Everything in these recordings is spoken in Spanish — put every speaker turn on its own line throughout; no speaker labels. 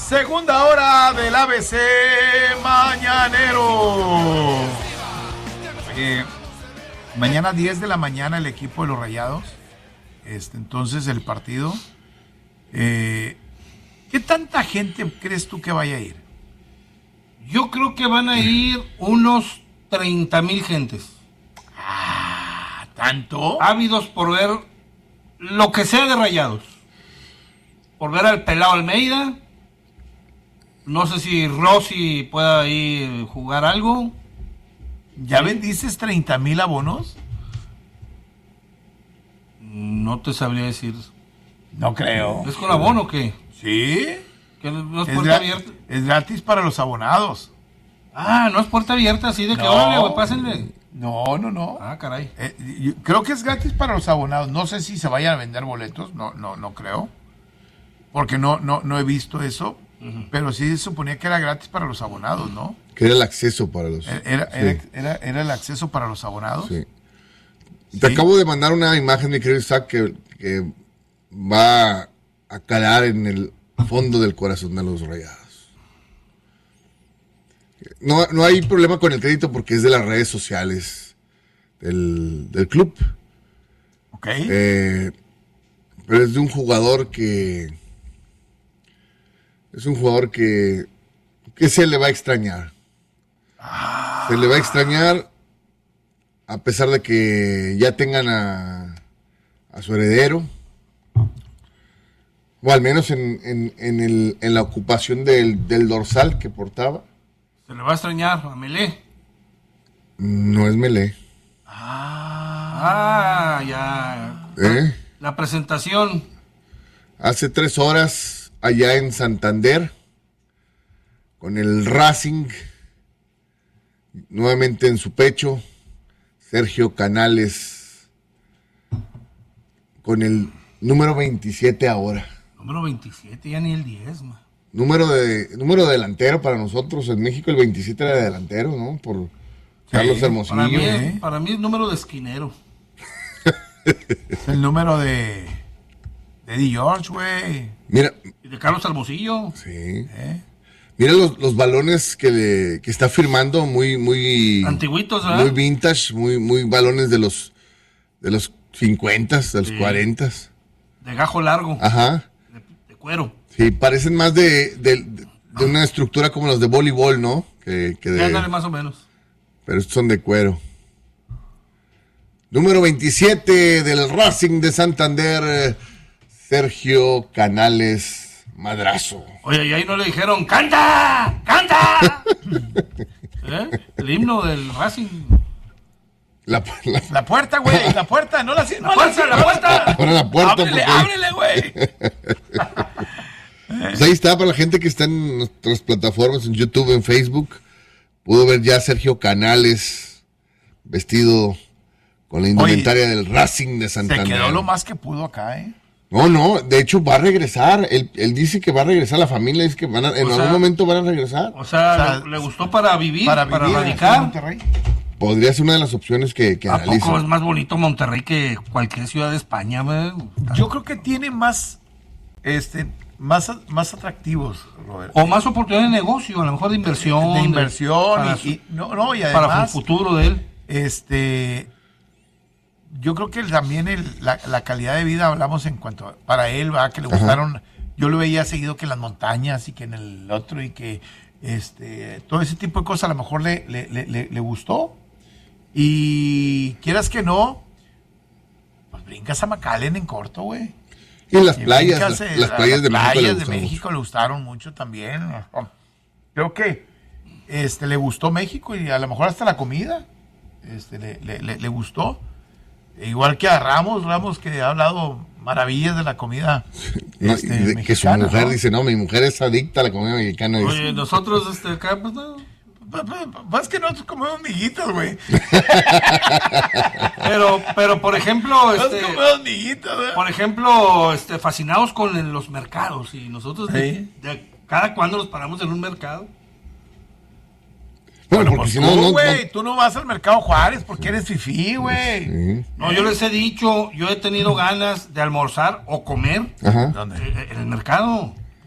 Segunda hora del ABC Mañanero. Mañana 10 de la mañana el equipo de los Rayados. Entonces el partido. ¿Qué tanta gente crees tú que vaya a ir?
Yo creo que van a ir unos 30,000 gentes.
¿Tanto?
Ávidos por ver lo que sea de Rayados. Por ver al Pelao Almeida. No sé si Rossi pueda ir jugar algo.
¿Ya vendiste 30,000 abonos?
No te sabría decir.
No creo.
¿Es con abono o qué?
¿Sí?
¿Que no es puerta abierta?
Es gratis para los abonados.
No es puerta abierta, así de que órale, güey, pásenle.
No.
Caray.
Creo que es gratis para los abonados. No sé si se vayan a vender boletos. No creo. Porque no he visto eso. Uh-huh. Pero sí se suponía que era gratis para los abonados, ¿no?
Que era el acceso para los...
Era el acceso para los abonados.
Sí. Te acabo de mandar una imagen, mi querido Isaac, que va a calar en el fondo del corazón de los Rayados. No hay problema con el crédito porque es de las redes sociales del club.
Ok.
Pero es de un jugador que... Es un jugador que se le va a extrañar. Se le va a extrañar a pesar de que ya tengan a su heredero. O al menos en la ocupación del dorsal que portaba.
Se le va a extrañar a Melé.
No es Melé.
Ya.
¿Eh?
La presentación.
Hace 3 horas... allá en Santander, con el Racing, nuevamente en su pecho, Sergio Canales, con el número 27 ahora.
Número 27, ya ni el 10, man.
Número delantero para nosotros, en México el 27 era de delantero, ¿no? Por Carlos Hermosillo.
Para mí es número de esquinero.
Es el número de Eddie George, güey.
Mira.
Y de Carlos Hermosillo.
Sí. Mira los balones que está firmando, muy
antiguitos, ¿verdad?
Muy vintage, muy balones de los 50, de los 40.
De gajo largo.
Ajá.
De cuero.
Sí, parecen más de una estructura como los de voleibol, ¿no?
Ándale, más o menos.
Pero estos son de cuero. Número 27 del Racing de Santander, Sergio Canales Madrazo.
Oye, y ahí no le dijeron, ¡canta! ¡Canta! El himno del Racing.
La
puerta, güey, la puerta, no la
puerta.
Ahora la puerta.
Ábrele, güey.
Pues ahí está, para la gente que está en nuestras plataformas, en YouTube, en Facebook, pudo ver ya a Sergio Canales vestido con la indumentaria del Racing de Santander.
Se quedó lo más que pudo acá,
No, de hecho va a regresar. Él dice que va a regresar, la familia dice que en algún momento van a regresar.
O sea, le gustó para vivir, para radicar.
Monterrey.
Podría ser una de las opciones que
¿A
analiza.
poco es más bonito Monterrey que cualquier ciudad de España, güey?
Yo creo que tiene más atractivos, Robert.
O más oportunidades de negocio, a lo mejor de inversión.
De inversión y además
para el futuro de él.
Yo creo que también la calidad de vida, hablamos en cuanto para él, ¿verdad? Que le gustaron. Yo lo veía seguido que en las montañas y que en el otro y que todo ese tipo de cosas a lo mejor le gustó. Y quieras que no, pues brincas a McAllen en corto, güey.
Y en las playas, las playas de
México le gustaron mucho también. Creo que le gustó México y a lo mejor hasta la comida le gustó. Igual que a Ramos que ha hablado maravillas de la comida
mexicana, que su mujer, ¿no? Dice, no, mi mujer es adicta a la comida mexicana.
Oye,
dice.
nosotros acá, pues no.
Más que nosotros comemos miguitas, güey.
pero por ejemplo,
comemos miguitas, güey.
Por ejemplo, fascinados con los mercados y nosotros de cada cuando nos paramos en un mercado.
Bueno, porque si no,
güey, tú no vas al mercado Juárez porque eres fifí, güey.
Sí.
No, yo les he dicho, yo he tenido ganas de almorzar o comer
¿Dónde?
en el mercado.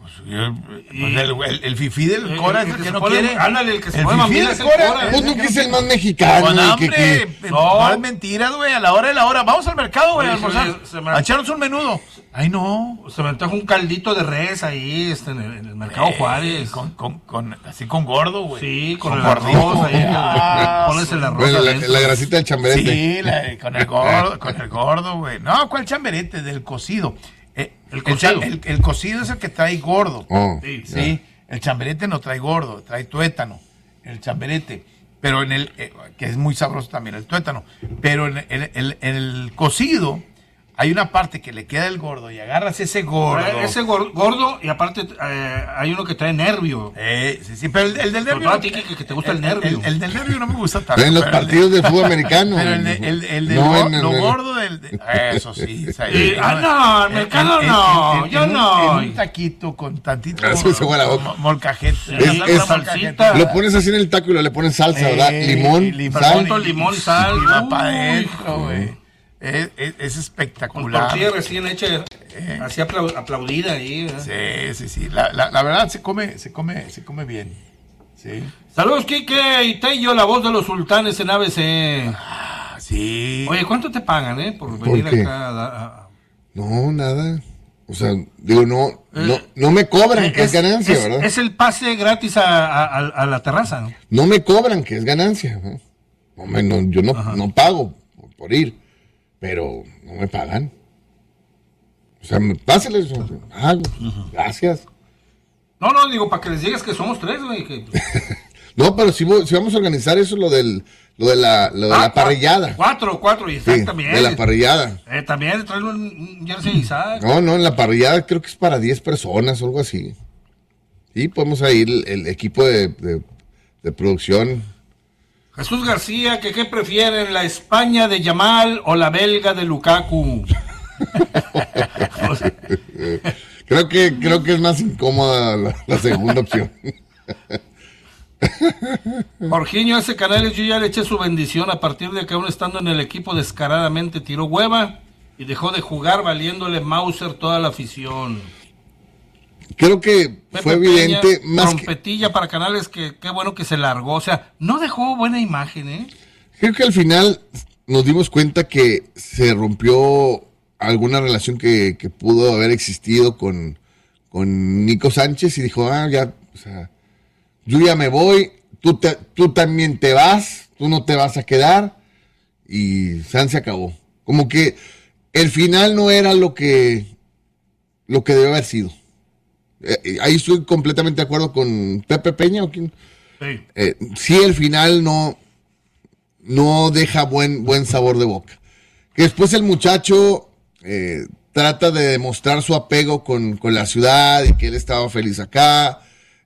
El fifí del Cora es el que no quiere.
Ándale, el que se
El
mueve
fifí
mamila
del
es el
Cora.
Cora.
Pues no que es el más mexicano.
Con
y
hambre.
No.
No es mentira, güey. A la hora de la hora. Vamos al mercado, güey, a
Oye,
almorzar. A echarnos un menudo. Ay, no.
Se me antoja un caldito de res ahí en el mercado Juárez.
Así con gordo, güey.
Sí, con el
gordito.
arroz ahí. Pones el arroz
Bueno,
adentro.
la grasita del chamberete.
Sí, con el gordo, güey. No, ¿cuál chamberete? Del cocido.
El cocido.
El cocido es el que trae gordo.
Oh,
Sí,
ya.
Sí, el chamberete no trae gordo, trae tuétano, el chamberete, pero que es muy sabroso también el tuétano, pero en el cocido hay una parte que le queda el gordo y agarras ese gordo.
Ese gordo y aparte hay uno que trae nervio.
Sí, pero el del nervio.
Sobre todo a ti que te gusta el nervio.
El del nervio no me gusta tanto.
En los
pero
partidos de fútbol americano.
Pero el de
No,
lo gordo eso sí.
No, el mercado no, yo no.
En un taquito con tantito
Así se fue la boca.
molcajete.
Es-
salsita.
Lo pones así en el taco y le pones salsa, ¿verdad? Limón, sal.
limón, sal.
Y va
Uy.
para adentro, güey. Es
Con
espectacular.
tortilla recién hecha, así aplaudida ahí. ¿verdad?
Sí. La verdad se come bien. Sí.
Saludos, Quique y Tello, la voz de los sultanes en ABC.
Sí.
Oye, ¿cuánto te pagan, por
¿Por
venir
qué?
acá
No, nada. O sea, digo, no me cobran, que es ganancia, ¿verdad?
Es el pase gratis a la terraza, ¿no?
No me cobran, que es ganancia. ¿no? Hombre, yo no pago por ir, pero no me pagan. O sea, páseles, hago. Gracias.
No, digo, para que les digas que somos tres, güey.
No, pero si vamos a organizar eso, lo de la parrillada.
Cuatro, y
Sí,
exactamente.
de la parrillada.
También traerle un jersey Isaac.
No, en la parrillada creo que es para 10 personas o algo así. Sí, podemos ir el equipo de producción.
Jesús García, ¿qué prefieren? ¿La España de Yamal o la belga de Lukaku?
Creo que es más incómoda la segunda opción.
Jorginho, ese Canales, yo ya le eché su bendición a partir de que aún estando en el equipo descaradamente tiró hueva y dejó de jugar valiéndole Mauser toda la afición.
Creo que fue
Pepe
evidente
Peña,
más que...
trompetilla para Canales, que qué bueno que se largó, o sea, no dejó buena imagen, ¿eh?
Creo que al final nos dimos cuenta que se rompió alguna relación que pudo haber existido con Nico Sánchez y dijo, ya, o sea, yo ya me voy, tú también te vas, tú no te vas a quedar y se acabó. Como que el final no era lo que debió haber sido. Ahí estoy completamente de acuerdo con Pepe Peña. ¿O quién?
Sí.
Sí, el final no deja buen sabor de boca. Que después el muchacho trata de demostrar su apego con la ciudad y que él estaba feliz acá,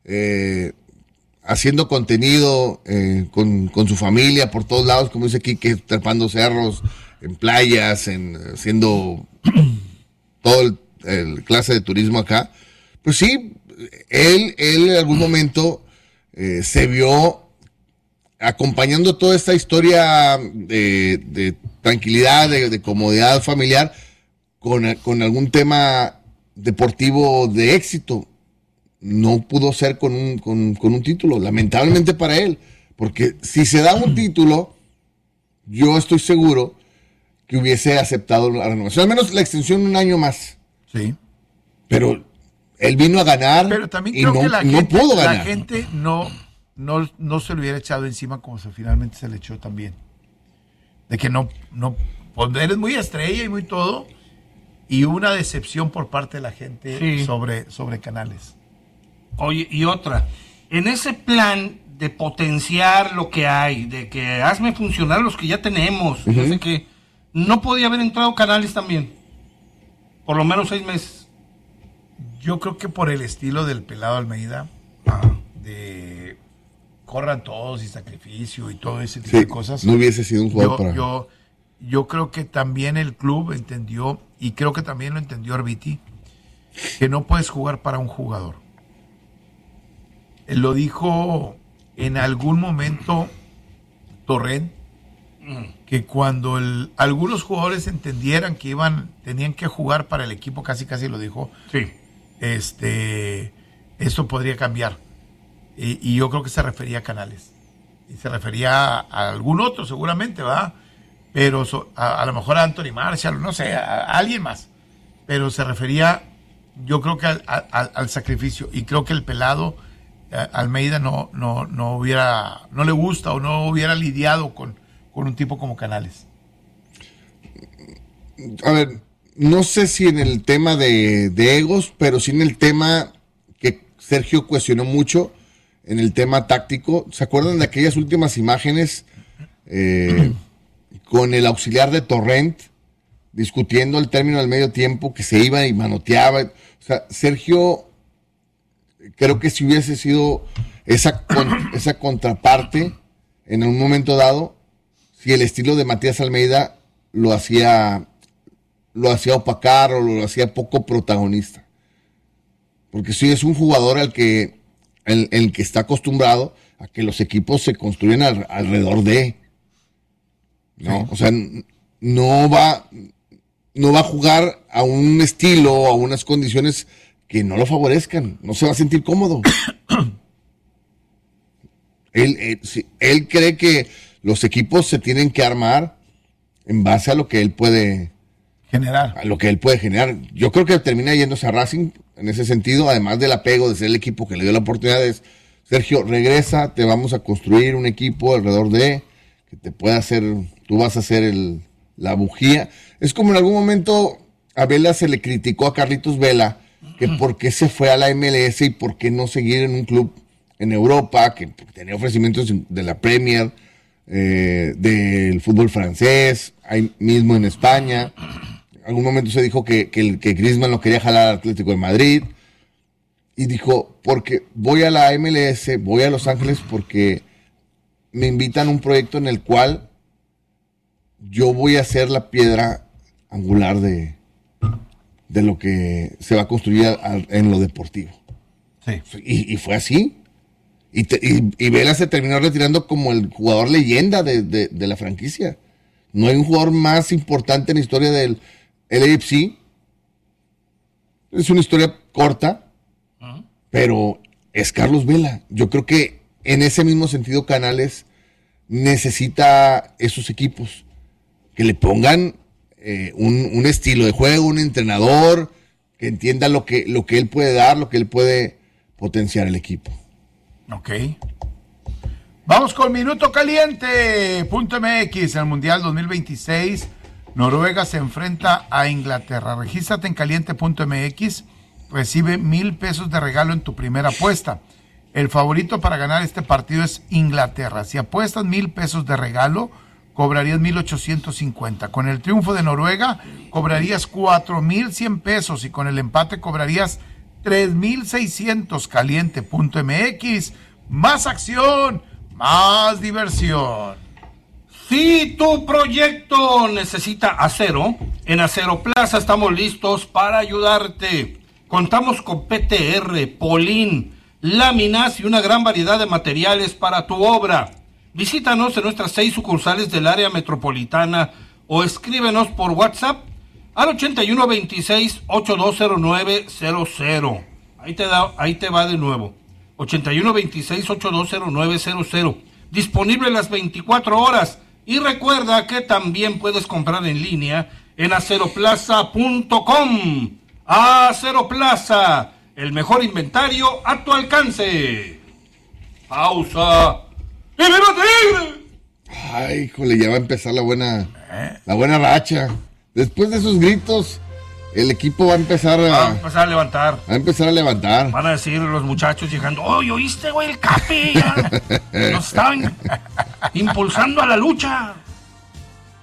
haciendo contenido con su familia por todos lados, como dice aquí, que trepando cerros, en playas, haciendo todo el clase de turismo acá. Pues sí, él en algún momento se vio acompañando toda esta historia de tranquilidad, de comodidad familiar, con algún tema deportivo de éxito. No pudo ser con un título, lamentablemente para él, porque si se da un título, yo estoy seguro que hubiese aceptado la renovación, al menos la extensión un año más.
Sí.
Pero él vino a ganar.
Pero también
y
creo
no,
que
no pudo ganar.
la gente no se lo hubiera echado encima como finalmente se le echó también. De que pues eres muy estrella y muy todo, y una decepción por parte de la gente
Sí.
sobre Canales.
Oye, y otra, en ese plan de potenciar lo que hay, de que hazme funcionar los que ya tenemos, no sé qué, no podía haber entrado Canales también, por lo menos 6 meses.
Yo creo que por el estilo del Pelado Almeida, de corran todos y sacrificio y todo ese tipo
Sí,
de cosas.
no hubiese sido un jugador para...
Yo creo que también el club entendió, y creo que también lo entendió Arbiti, que no puedes jugar para un jugador. Él lo dijo en algún momento Torrent, que cuando algunos jugadores entendieran que tenían que jugar para el equipo, casi lo dijo,
Sí.
esto podría cambiar. Y yo creo que se refería a Canales. Y se refería a algún otro, seguramente, ¿verdad? Pero a lo mejor a Anthony Marshall, no sé, a alguien más. Pero se refería, yo creo que al sacrificio. Y creo que el pelado Almeida no le gusta o no hubiera lidiado con un tipo como Canales.
A ver, no sé si en el tema de egos, pero sí en el tema que Sergio cuestionó mucho, en el tema táctico. ¿Se acuerdan de aquellas últimas imágenes con el auxiliar de Torrent discutiendo el término del medio tiempo, que se iba y manoteaba? O sea, Sergio, creo que si hubiese sido esa contraparte en un momento dado, si el estilo de Matías Almeida lo hacía opacar o lo hacía poco protagonista. Porque sí es un jugador el que está acostumbrado a que los equipos se construyen alrededor de, ¿no? Sí. O sea, no va a jugar a un estilo o a unas condiciones que no lo favorezcan, no se va a sentir cómodo. Él cree que los equipos se tienen que armar en base a lo que él puede
generar.
A lo que él puede generar. Yo creo que termina yéndose a Racing en ese sentido, además del apego de ser el equipo que le dio la oportunidad. Sergio, regresa, te vamos a construir un equipo alrededor de que te pueda hacer, tú vas a ser la bujía. Es como en algún momento a Vela se le criticó a Carlitos Vela que por qué se fue a la MLS y por qué no seguir en un club en Europa, que tenía ofrecimientos de la Premier, del fútbol francés, ahí mismo en España. En algún momento se dijo que Griezmann lo quería jalar al Atlético de Madrid. Y dijo, porque voy a la MLS, voy a Los Ángeles porque me invitan a un proyecto en el cual yo voy a ser la piedra angular de lo que se va a construir en lo deportivo.
Sí.
Y fue así. Y Vela se terminó retirando como el jugador leyenda de la franquicia. No hay un jugador más importante en la historia del LAFC. Es una historia corta, pero es Carlos Vela. Yo creo que en ese mismo sentido Canales necesita esos equipos que le pongan un estilo de juego, un entrenador que entienda lo que él puede dar, lo que él puede potenciar el equipo.
Ok. Vamos con Minuto Caliente. .mx, en el Mundial 2026, Noruega se enfrenta a Inglaterra. Regístrate en caliente.mx. Recibe 1,000 pesos de regalo en tu primera apuesta. El favorito para ganar este partido es Inglaterra. Si apuestas 1,000 pesos de regalo, cobrarías 1,850. Con el triunfo de Noruega, cobrarías 4,100 pesos y con el empate cobrarías 3,600. Caliente.mx. Más acción, más diversión.
Si tu proyecto necesita acero, en Acero Plaza estamos listos para ayudarte. Contamos con PTR, Polín, láminas y una gran variedad de materiales para tu obra. Visítanos en nuestras 6 sucursales del área metropolitana o escríbenos por WhatsApp al 8126-820900. Ahí te va de nuevo. 8126-820900. Disponible las 24 horas. Y recuerda que también puedes comprar en línea en aceroplaza.com. Acero Plaza, el mejor inventario a tu alcance. Pausa. ¡Y viva Tigre!
Ay, híjole, ya va a empezar la buena racha. Después de esos gritos, el equipo va a empezar a
levantar.
Va a empezar a levantar.
Van a decir los muchachos llegando, ¡oye, oíste, güey, el Capi! Nos estaban impulsando a la lucha.